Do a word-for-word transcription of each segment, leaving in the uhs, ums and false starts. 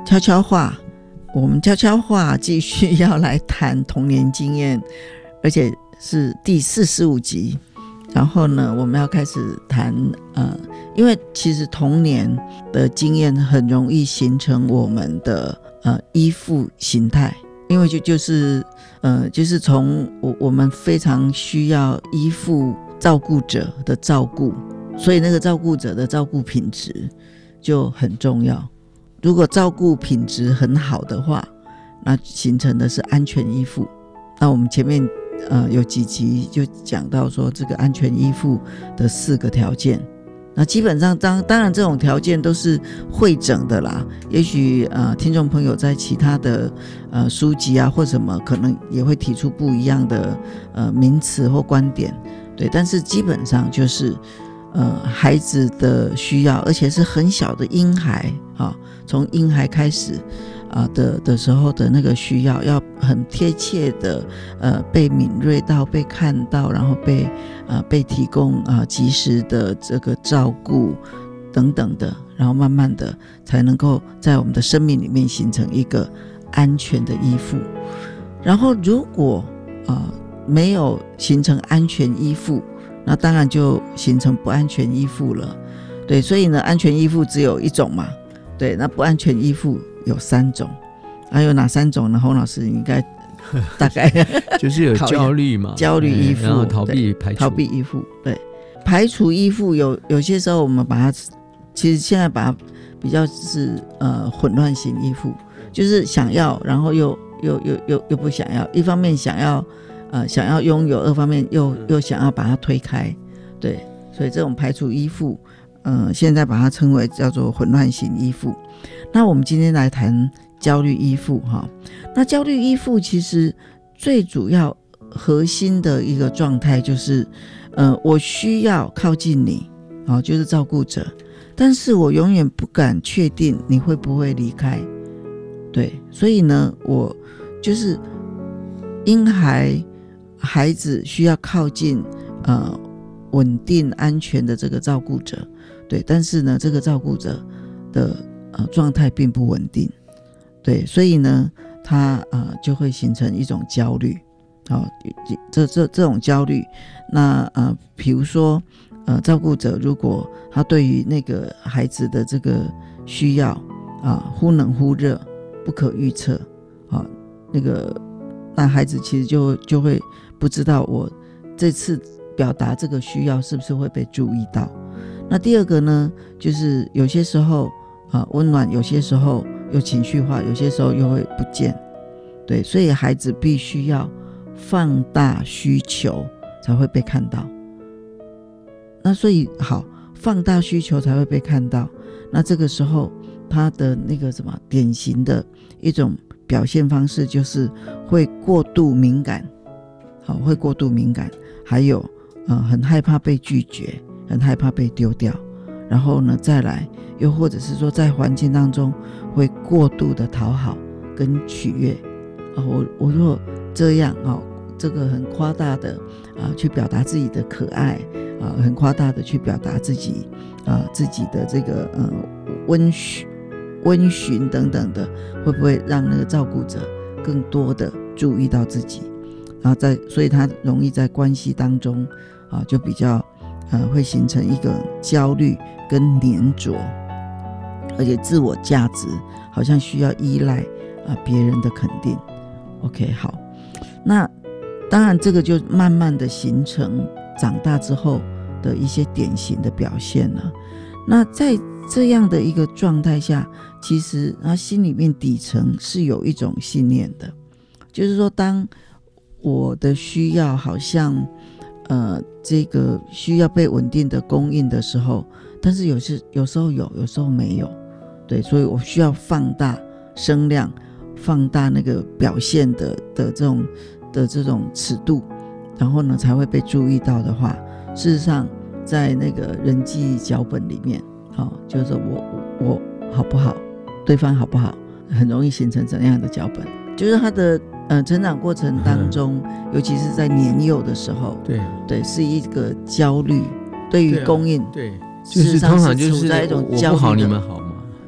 悄悄话，我们悄悄话继续要来谈童年经验，而且是第四十五集。然后呢，我们要开始谈呃，因为其实童年的经验很容易形成我们的呃依附形态，因为就就是呃就是从我我们非常需要依附照顾者的照顾，所以那个照顾者的照顾品质就很重要。如果照顾品质很好的话，那形成的是安全依附。那我们前面呃有几集就讲到说这个安全依附的四个条件。那基本上当当然这种条件都是汇整的啦，也许呃听众朋友在其他的呃书籍啊或什么可能也会提出不一样的呃名词或观点，对，但是基本上就是呃孩子的需要，而且是很小的婴孩啊，从婴孩开始啊的的时候的那个需要，要很贴切的呃被敏锐到、被看到，然后被呃被提供啊及时的这个照顾等等的，然后慢慢的才能够在我们的生命里面形成一个安全的依附。然后如果呃没有形成安全依附，那当然就形成不安全依附了。对，所以呢，安全依附只有一种嘛。对，那不安全依附有三种，还有哪三种呢？洪老师应该大概就是有焦虑嘛， 焦虑依附， 然后逃避排除， 逃避依附，对，排除依附有有些时候我们把它，其实现在把它比较是呃混乱型依附，就是想要，然后又又又又又不想要，一方面想要呃想要拥有，二方面又又想要把它推开，对，所以这种排除依附。呃，现在把它称为叫做混乱型依附。那我们今天来谈焦虑依附哈。那焦虑依附其实最主要核心的一个状态就是，呃，我需要靠近你，哦，就是照顾者，但是我永远不敢确定你会不会离开。对，所以呢，我就是婴孩孩子需要靠近呃稳定安全的这个照顾者。对，但是呢，这个照顾者的呃状态并不稳定，对，所以呢，他呃就会形成一种焦虑，好、哦，这这这种焦虑，那呃，比如说呃，照顾者如果他对于那个孩子的这个需要啊、呃，忽冷忽热，不可预测，啊、哦，那个那孩子其实就就会不知道我这次表达这个需要是不是会被注意到。那第二个呢，就是有些时候啊温暖，有些时候又情绪化，有些时候又会不见。对，所以孩子必须要放大需求才会被看到。那所以好，放大需求才会被看到。那这个时候他的那个什么典型的一种表现方式就是会过度敏感，好，会过度敏感，还有呃很害怕被拒绝。很害怕被丢掉，然后呢再来又或者是说在环境当中会过度的讨好跟取悦、哦、我我如果这样、哦、这个很夸大的、呃、去表达自己的可爱、呃、很夸大的去表达自己、呃、自己的这个、呃、温煦温驯等等的，会不会让那个照顾者更多的注意到自己，然后在所以他容易在关系当中、呃、就比较呃，会形成一个焦虑跟黏着，而且自我价值好像需要依赖啊、呃、别人的肯定。OK， 好，那当然这个就慢慢的形成长大之后的一些典型的表现了。那在这样的一个状态下，其实他心里面底层是有一种信念的，就是说，当我的需要好像呃，这个需要被稳定的供应的时候，但是有时有时候有，有时候没有，对，所以我需要放大声量，放大那个表现的的这种的这种尺度，然后呢才会被注意到的话，事实上在那个人际脚本里面，哦，就是说我我我好不好，对方好不好，很容易形成怎样的脚本，就是他的。呃，成长过程当中、嗯，尤其是在年幼的时候， 对对，是一个焦虑，对于供应， 对、啊，对，就是通常就是在一种焦虑， 我不好，你们好嘛， 对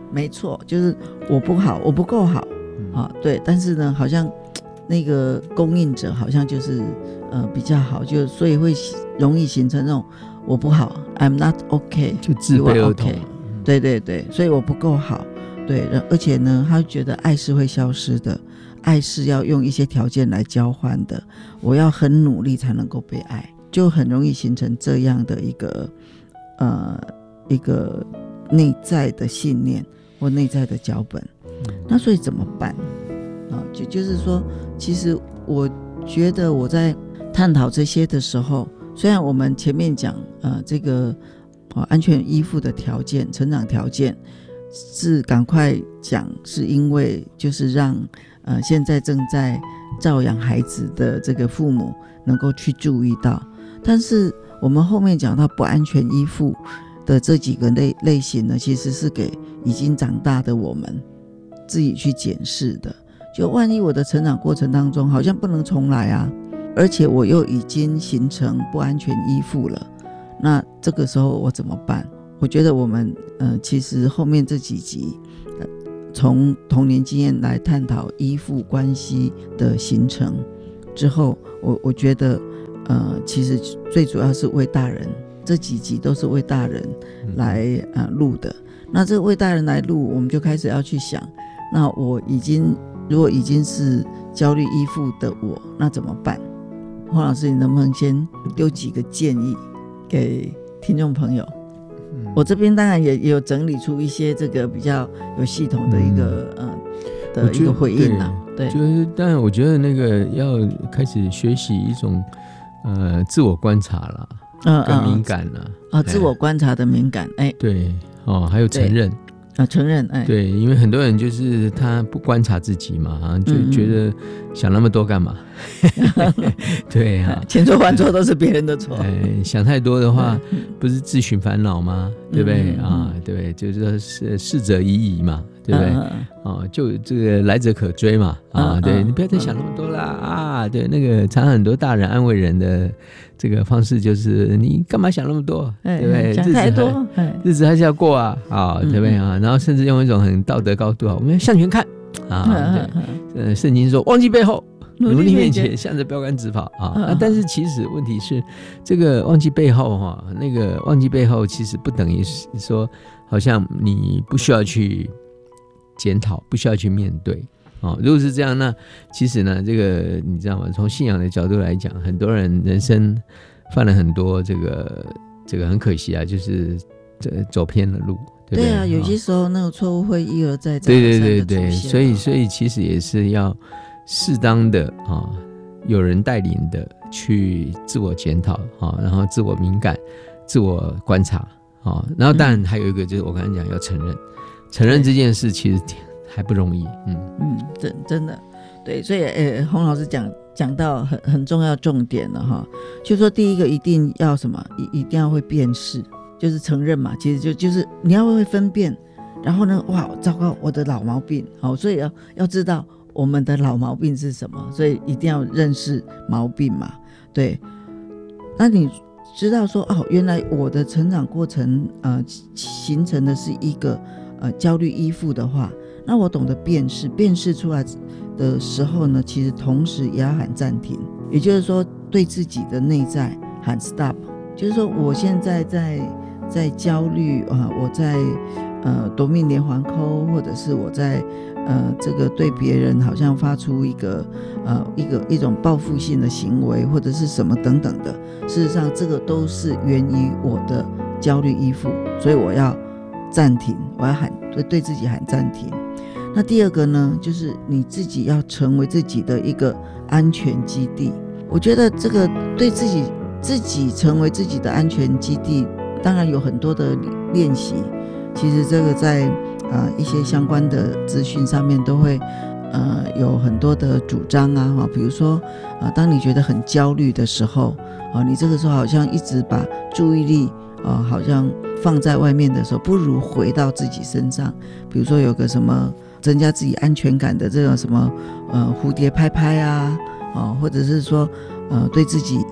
没错，就是我不好，我不够好、嗯啊、对，但是呢好像那个供应者好像就是呃比较好，就所以会容易形成那种我不好 I'm not okay 就自卑而痛、 okay 对对对，所以我不够好，对，而且呢他觉得爱是会消失的，爱是要用一些条件来交换的，我要很努力才能够被爱，就很容易形成这样的一个呃一个内在的信念或内在的脚本。那所以怎么办啊？就就是说其实我觉得我在探讨这些的时候，虽然我们前面讲呃这个、呃、安全依附的条件成长条件是赶快讲，是因为就是让呃现在正在照养孩子的这个父母能够去注意到，但是我们后面讲到不安全依附的这几个 类, 类型呢，其实是给已经长大的我们自己去检视的。就万一我的成长过程当中好像不能重来啊，而且我又已经形成不安全依附了，那这个时候我怎么办？我觉得我们呃，其实后面这几集、呃、从童年经验来探讨依附关系的形成之后，我我觉得呃，其实最主要是为大人，这几集都是为大人来呃录的。那这个为大人来录，我们就开始要去想，那我已经如果已经是焦虑依附的我，那怎么办？黄老师，你能不能先丢几个建议给听众朋友？嗯、我这边当然 也, 也有整理出一些这个比较有系统的一个、嗯、呃的一个回应啊。对， 就是当然我觉得那个要开始学习一种呃自我观察啦，嗯，跟敏感啦， 啊、哦，自我观察的敏感，哎， 对，哦，还有承认。 啊，承认，哎， 对，因为很多人就是他不观察自己嘛，就觉得想那么多干嘛？嗯、对啊， 千错万错都是别人的错。 哎，想太多的话，不是自寻烦恼吗？对不对、嗯、啊？对不对？就是说逝者已矣嘛，对不对？嗯、啊，就这个来者可追嘛，啊，嗯、对、嗯、你不要再想那么多啦、嗯、啊！对，那个常常很多大人安慰人的这个方式就是你干嘛想那么多，对不对？ 想太多， 日子还是要过啊，啊，对不对啊？然后甚至用一种很道德高度啊，我们要向前看啊，对，呃，圣经说忘记背后，努力面前，向着标杆直跑啊、嗯啊。但是其实问题是，这个忘记背后哈，那个忘记背后其实不等于说，好像你不需要去检讨，不需要去面对。哦，如果是这样，那其实呢，这个你知道吗？从信仰的角度来讲，很多人人生犯了很多这个这个很可惜啊，就是走偏了路，对不对？ 对啊，有些时候那个错误会一而再再而三的出现。对对对对，所以所以其实也是要适当的啊，有人带领的去自我检讨啊，然后自我敏感、自我观察啊，然后当然还有一个就是我刚才讲要承认，承认这件事其实还不容易，嗯嗯，真真的，对，所以呃，洪老师讲讲到很很重要重点了哈，就说第一个一定要什么，一一定要会辨识，就是承认嘛，其实就就是你要会分辨，然后呢，哇，糟糕，我的老毛病，好，所以要要知道我们的老毛病是什么，所以一定要认识毛病嘛，对，那你知道说哦，原来我的成长过程呃形成的是一个呃焦虑依附的话。那我懂得辨识，辨识出来的时候呢，其实同时也要喊暂停，也就是说对自己的内在喊 stop， 就是说我现在在在焦虑啊，我在呃夺命连环扣，或者是我在呃这个对别人好像发出一个呃一个一种报复性的行为，或者是什么等等的，事实上这个都是源于我的焦虑依附，所以我要暂停，我要喊对对自己喊暂停。那第二个呢，就是你自己要成为自己的一个安全基地。我觉得这个对自己自己成为自己的安全基地，当然有很多的练习。其实这个在呃一些相关的资讯上面都会呃有很多的主张啊，比如说呃当你觉得很焦虑的时候，啊、呃、你这个时候好像一直把注意力啊、呃、好像放在外面的时候，不如回到自己身上。比如说有个什么增加自己安全感的这种什么呃蝴蝶拍拍啊，哦，或者是说呃对自己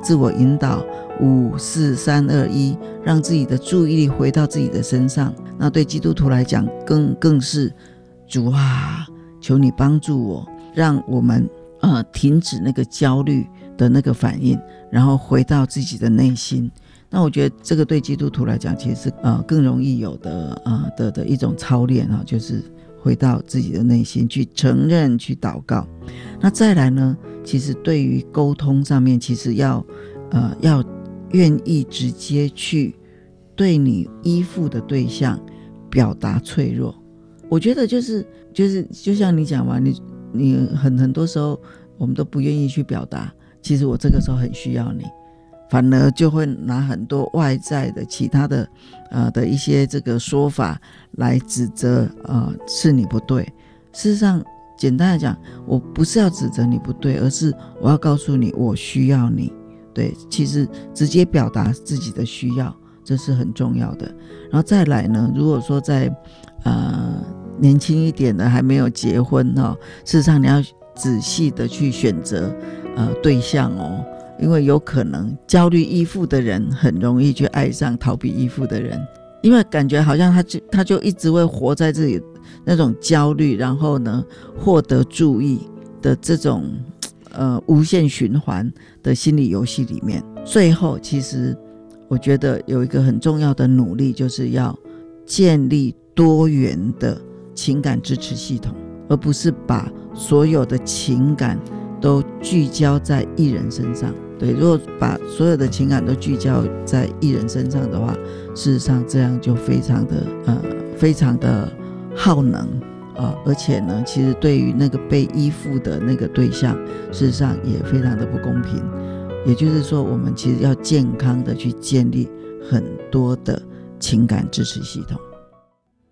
自我引导，五四三二一，让自己的注意力回到自己的身上。那对基督徒来讲更更是主啊，求你帮助我，让我们呃停止那个焦虑的那个反应，然后回到自己的内心。那我觉得这个对基督徒来讲其实是呃更容易有的呃的的一种操练啊，就是回到自己的内心去承认，去祷告。那再来呢，其实对于沟通上面，其实要呃要愿意直接去对你依附的对象表达脆弱。我觉得就是就是就像你讲嘛，你你很很多时候我们都不愿意去表达，其实我这个时候很需要你，反而就会拿很多外在的其他的呃的一些这个说法来指责呃是你不对。事实上简单来讲，我不是要指责你不对，而是我要告诉你我需要你。对，其实直接表达自己的需要，这是很重要的。然后再来呢，如果说在呃年轻一点的还没有结婚哦，事实上你要仔细的去选择呃对象哦，因为有可能焦虑依附的人很容易去爱上逃避依附的人，因为感觉好像他就他就一直会活在自己那种焦虑，然后呢获得注意的这种呃无限循环的心理游戏里面。最后其实我觉得有一个很重要的努力，就是要建立多元的情感支持系统，而不是把所有的情感都聚焦在一人身上。对，如果把所有的情感都聚焦在一人身上的话，事实上这样就非常的呃非常的耗能啊、呃，而且呢，其实对于那个被依附的那个对象，事实上也非常的不公平。也就是说，我们其实要健康的去建立很多的情感支持系统。